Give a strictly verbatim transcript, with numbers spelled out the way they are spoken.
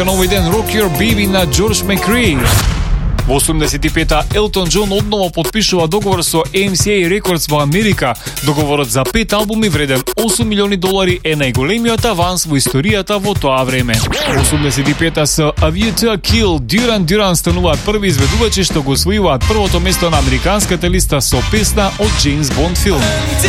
На овој ден Rock Your Baby на Джордж Макри. Во осумдесет и пета Елтон Џон одново подпишува договор со Ем Си Ей Records во Америка. Договорот за пет албуми вреден осум милиони долари е најголемиот аванс во историјата во тоа време. Во осумдесет и пета со A View to a Kill Дюран Дюран стануваат први изведувачи што го освојуваат првото место на американската листа со песна од Джеймс Бонд филм.